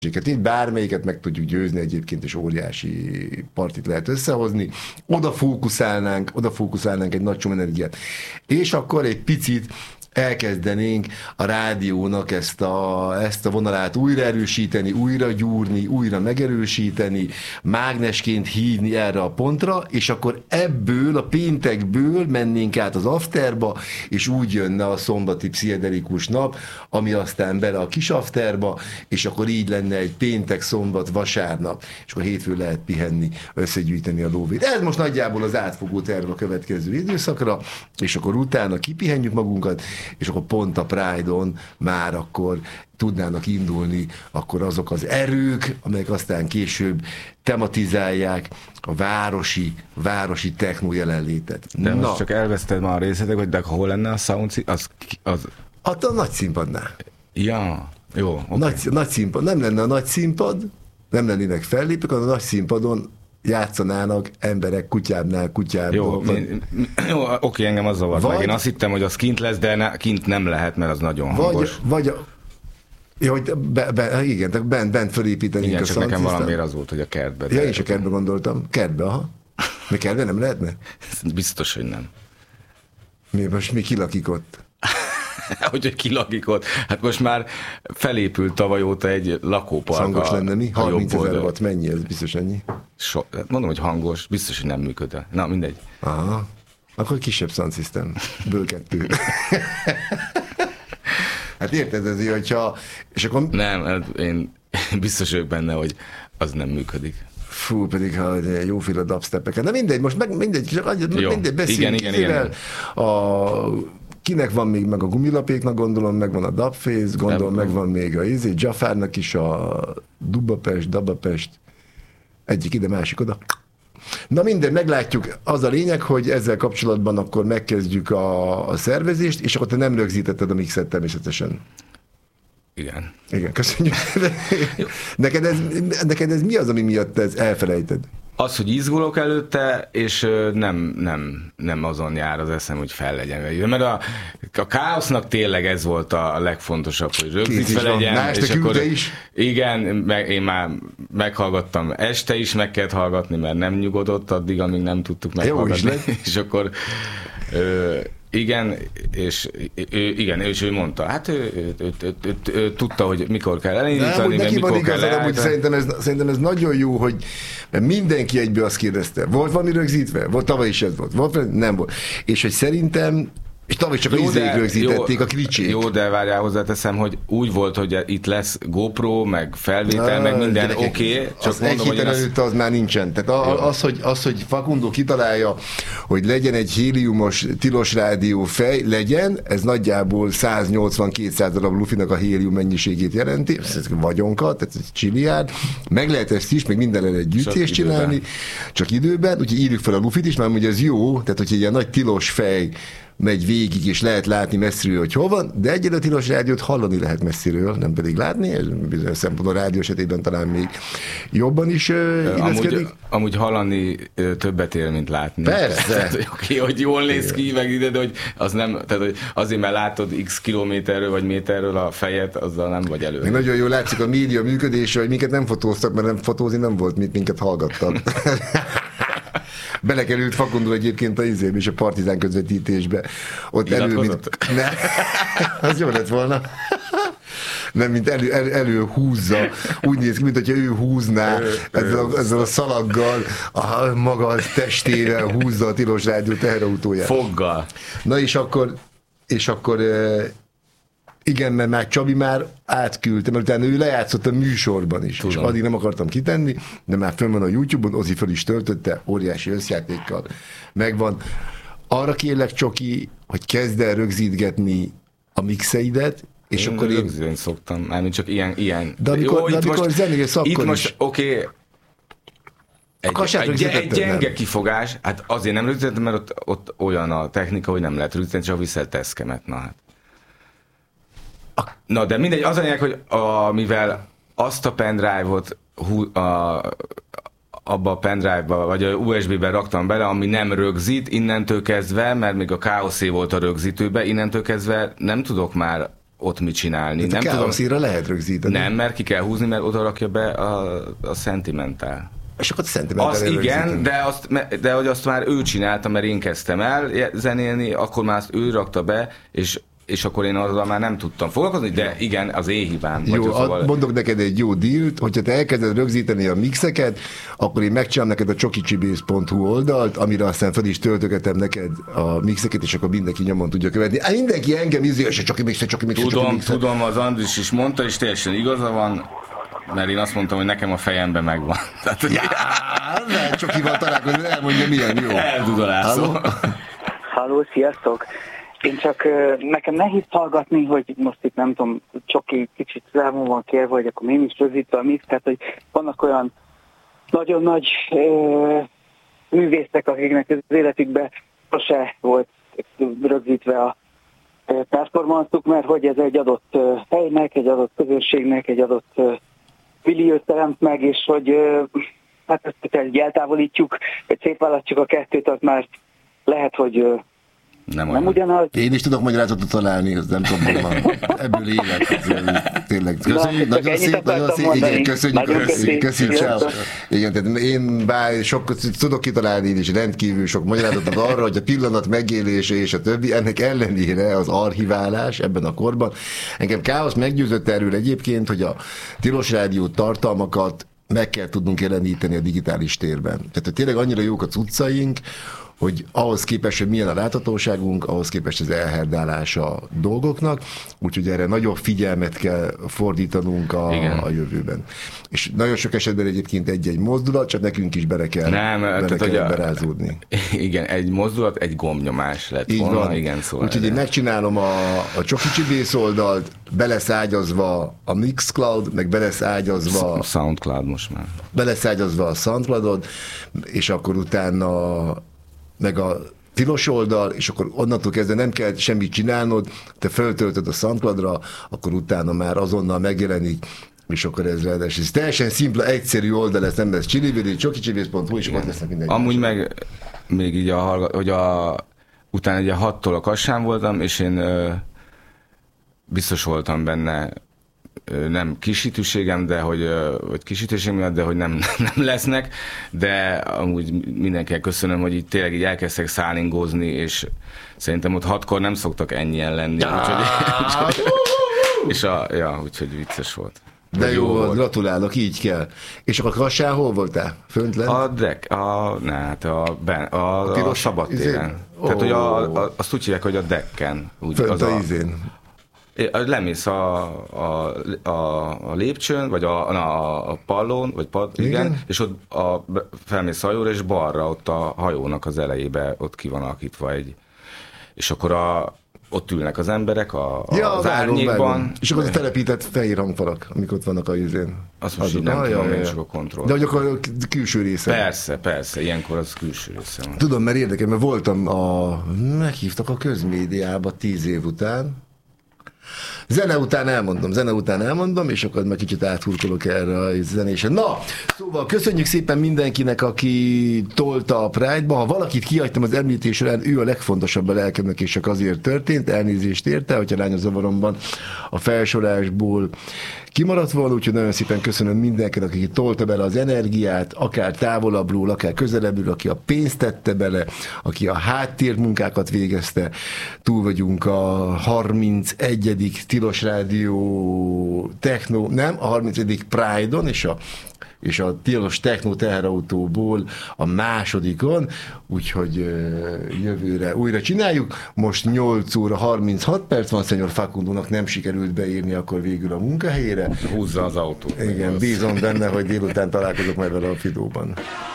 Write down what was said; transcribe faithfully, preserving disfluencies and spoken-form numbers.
Így bármelyiket meg tudjuk győzni egyébként, és óriási partit lehet összehozni. Oda fókuszálnánk, oda fókuszálnánk egy nagy csomó energiát. És akkor egy picit elkezdenénk a rádiónak ezt a, ezt a vonalát újra erősíteni, újra gyúrni, újra megerősíteni, mágnesként hívni erre a pontra, és akkor ebből, a péntekből mennénk át az afterba, és úgy jönne a szombati pszichedelikus nap, ami aztán bele a kis afterba, és akkor így lenne egy péntek, szombat, vasárnap, és akkor hétfőn lehet pihenni, összegyűjteni a lóvét. Ez most nagyjából az átfogó terv a következő időszakra, és akkor utána kipihenjük magunkat, és akkor pont a Pride-on már akkor tudnának indulni akkor azok az erők, amelyek aztán később tematizálják a városi, városi techno jelenlétet. De Na. most csak elveszted már a részletek, hogy de hol lenne a sound, az, az... Hát a nagy színpadnál. Ja, jó. Okay. Nagy, nagy színpad, nem lenne a nagy színpad, nem lennének fellépők, hanem a nagy színpadon játszanának emberek kutyábbnál kutyább. Jó, mi, mi, jó, oké, engem az zavart meg. Én azt hittem, hogy az kint lesz, de ne, kint nem lehet, mert az nagyon vagy, hangos. Vagy a... Ja, hogy be, be, igen, bent, bent fölépítenénk igen, a csak nekem valamiért az volt, hogy a kertbe. Ja, én is a kertbe gondoltam. Kertbe, aha. Mi kertbe nem lehetne? Biztos, hogy nem. Mi most mi kilakik ott? hogy, hogy kilakik ott. Hát most már felépült tavaly óta egy lakópark. Hangos lenne mi? harmincezer watt, mennyi ez? Biztos ennyi? So, mondom, hogy hangos, biztos, hogy nem működ. Na, mindegy. Aha. Akkor kisebb sound system. Ből kettő. Hát érted, ez így, hogyha... És akkor... Nem, hát én biztos vagyok benne, hogy az nem működik. Fú, pedig ha jóféle dubstepeket. De mindegy, most meg mindegy, csak Jó. mindegy, beszéljünk. Igen, igen, igen. A... Kinek van még meg a gumilapéknak, gondolom, megvan a Dubface, gondolom, nem. megvan még a izé, Jaffarnak is a Dubapest, Dabapest, egyik ide, másik oda. Na minden, meglátjuk. Az a lényeg, hogy ezzel kapcsolatban akkor megkezdjük a, a szervezést, és akkor te nem rögzítetted a mixet természetesen. Igen. Igen, köszönjük. neked, ez, neked ez mi az, ami miatt ez elfelejted? Az, hogy izgulok előtte, és nem, nem, nem azon jár az eszem, hogy fel legyen. Mert a, a káosznak tényleg ez volt a legfontosabb, hogy rögzítve legyen. Más, és akkor, is? Igen, meg, én már meghallgattam, este is meg kellett hallgatni, mert nem nyugodott addig, amíg nem tudtuk meghallgatni. És akkor... Ö, Igen, és ő, igen, és ő mondta, hát ő, ő, ő, ő, ő, ő, ő tudta, hogy mikor kell elindítani, mert mikor igazad, kell leállítani. Szerintem ez, szerintem ez nagyon jó, hogy mert mindenki egyből azt kérdezte, volt valami rögzítve? Volt, tavaly is ez volt. Volt, nem volt. És hogy szerintem és tavaly csak jó, a izéig rögzítették, jó, a kricsék. Jó, de várjál, hozzáteszem, hogy úgy volt, hogy itt lesz GoPro, meg felvétel, na, meg minden oké. Okay, csak mondom, egy héten előtt az már nincsen. Tehát a, az, hogy, az, hogy Facundo kitalálja, hogy legyen egy héliumos tilos rádió fej, legyen, ez nagyjából száznyolcvan-kétszáz darab lufinak a hélium mennyiségét jelenti, ez vagyonkat, tehát ez csiliárd. Meg lehet ezt is, meg mindenre egy gyűjtést csinálni, csak időben, úgyhogy írjuk fel a lufit is, mert ugye ez jó, tehát hogy egy ilyen nagy tilos fej megy végig, és lehet látni messziről, hogy hol van, de egyre a tilos rádiót hallani lehet messziről, nem pedig látni, ez bizonyos szempontból a rádió esetében talán még jobban is uh, amúgy, amúgy hallani uh, többet él, mint látni. Persze. Tehát, hogy, okay, hogy jól néz ki, meg ide, de hogy az nem, tehát hogy azért, mert látod x kilométerről vagy méterről a fejet, azzal nem vagy elő. Még nagyon jól látszik a média működése, hogy minket nem fotóztak, mert nem fotózni nem volt, mit minket hallgattak. Belekerült Facundo egyébként a izébe és a Partizán közvetítésbe. Ott elő, mint... Ne, az jó lett volna. Nem, mint elő, elő, elő húzza. Úgy néz ki, mint hogyha ő húzná ő, ezzel, a, ezzel a szalaggal, a maga testével húzza a tilos rádió teherautóját. Foggal. Na és akkor, és akkor igen, mert már Csabi már átküldte, mert utána ő lejátszott a műsorban is, tudom. És addig nem akartam kitenni, de már fönn van a YouTube-on, Ozi föl is töltötte, óriási összjátékkal megvan. Arra kérlek, Csoki, hogy kezd el rögzítgetni a mixeidet, és én akkor én... Rögzíteni szoktam, mármint csak ilyen, ilyen. De amikor, Jó, de amikor zenélsz, akkor itt most, is. oké, okay, egy, egy, egy gyenge nem. Kifogás, hát azért nem rögzítettem, mert ott, ott olyan a technika, hogy nem lehet rögzíteni, csak viszel teszkemet, na hát. Na, de mindegy, az a lényeg, hogy a, mivel azt a pendrive-ot hú, a, abba a pendrive-ba, vagy a u es bé-ben raktam bele, ami nem rögzít, innentől kezdve, mert még a ká o cé volt a rögzítőbe, innentől kezdve nem tudok már ott mit csinálni. De nem a tudom, lehet rögzíteni. Nem, mert ki kell húzni, mert oda rakja be a, a Sentimental. És akkor a Sentimental az igen, de, azt, de hogy azt már ő csinálta, mert én kezdtem el zenélni, akkor már azt ő rakta be, és és akkor én azzal már nem tudtam foglalkozni, de igen, az én hibám. Jó, szóval... mondok neked egy jó dílt, hogyha te elkezded rögzíteni a mixeket, akkor én megcsinálom neked a csokicsibész pont hu oldalt, amire aztán fel is töltögetem neked a mixeket, és akkor mindenki nyomon tudja követni. Á, mindenki engem ízi, és a csoki mix, a csoki mix, tudom, csoki mix. Tudom, az Andris is mondta, és teljesen igaza van, mert én azt mondtam, hogy nekem a fejemben megvan. Tehát, hogy... Ja, lehet csokival találkozni, elmondja milyen jó. Eldudolászol. Halló, sziasztok! Én csak, nekem nehéz hallgatni, hogy most itt nem tudom, Csoki kicsit számon van kérve, hogy akkor én is rögzítve a mix, tehát hogy vannak olyan nagyon nagy euh, művészek, akiknek az életükben sose volt rögzítve a performance-uk, mert hogy ez egy adott helynek, egy adott közösségnek, egy adott milliót teremt meg, és hogy hát ezt eltávolítjuk, vagy szétválasztjuk a kettőt, az már lehet, hogy Nem, nem ugyanaz. Én is tudok magyarázatot találni, ez nem tudom, ebből élet. Tényleg. Köszönjük, Na, nagyon szép, nagyon szép. Igen, köszönjük, nagyon köszönjük, köszönjük, ciao. Igen, tehát én bár sok, tudok kitalálni én is rendkívül sok magyarázatot arra, hogy a pillanat megélése és a többi, ennek ellenére az archiválás ebben a korban. Engem káosz meggyőzött erről egyébként, hogy a Tilos Rádió tartalmakat meg kell tudnunk jeleníteni a digitális térben. Tehát hogy tényleg annyira jók a cuccaink, hogy ahhoz képest, hogy milyen a láthatóságunk, ahhoz képest az elherdálás a dolgoknak, úgyhogy erre nagyobb figyelmet kell fordítanunk a, a jövőben. És nagyon sok esetben egyébként egy-egy mozdulat, csak nekünk is bele kell, Nem, bele tehát, kell a, berázódni. Igen, egy mozdulat, egy gombnyomás lett Így volna. van. Igen, szóval úgyhogy én megcsinálom a, a Csokicsibész oldalt, be lesz ágyazva a Mixcloud, meg be lesz ágyazva a Soundcloud most már. Be lesz ágyazva a Soundcloudod, és akkor utána meg a tilos oldal, és akkor onnantól kezdve nem kell semmit csinálnod, te föltöltöd a Soundcloudra, akkor utána már azonnal megjelenik, és akkor ez ráadásul. Ez teljesen szimpla, egyszerű oldal, ez nem lesz csilivédi, csokicsibész pont hu, és ott lesznek minden. Amúgy meg még így a, hogy a utána ugye hattól a Kassán voltam, és én ö, biztos voltam benne, ö, nem kisítőségem, de hogy, ö, vagy kisítőségem miatt, de hogy nem, nem lesznek, de amúgy mindenkinek köszönöm, hogy így tényleg így elkezdtek szállingózni, és szerintem ott hatkor nem szoktak ennyien lenni. Úgyhogy, úgyhogy, és a, ja, úgyhogy vicces volt. De jó, jó volt, gratulálok, így kell. És akkor Kassán hol voltál? Fönt lent? A deck, a, ne, hát a, ben, a, a, a szabadtéren. Oh. Tehát, hogy a, a, azt úgy hívják, hogy a decken. Úgy, Fönt az a a izén. Lemész a, a, a, a lépcsőn, vagy a, a, a pallón, vagy pad, igen. igen, és ott a, felmész a hajóra, és balra ott a hajónak az elejébe ott ki van alakítva egy, és akkor a ott ülnek az emberek a, a, ja, az vágom, árnyékban. Vágom. És akkor az a telepített fehér hangfalak, amik ott vannak a izén. Azt most így nem ah, tudom, én csak a kontroll. De hogy akkor a külső része. Persze, persze, ilyenkor az külső része van. Tudom, mert érdekel, mert voltam a... meghívtak a közmédiába tíz év után. Zene után elmondom, zene után elmondom, és akkor már kicsit áthurkolok erre a zenésre. Na, szóval köszönjük szépen mindenkinek, aki tolta a Pride-ba. Ha valakit kihagytam az említés során, ő a legfontosabb a lelkemnek, és csak azért történt, elnézést érte, hogyha lányozavaromban a felsorásból kimaradt volna, úgyhogy nagyon szépen köszönöm mindenkinek, aki tolta bele az energiát, akár távolabbról, akár közelebbről, aki a pénzt tette bele, aki a háttérmunkákat végezte. Túl vagyunk a harmincegyedik Tilos Rádió Techno, nem, a harmincegyedik Pride-on, és a és a Tilos Techno teherautóból a másodikon, úgyhogy jövőre újra csináljuk. Most nyolc óra harminchat perc van, Szenyor Facundónak nem sikerült beírni akkor végül a munkahelyére. Húzza az autót. Igen, bízom benne, hogy délután találkozok majd vele a Fidóban.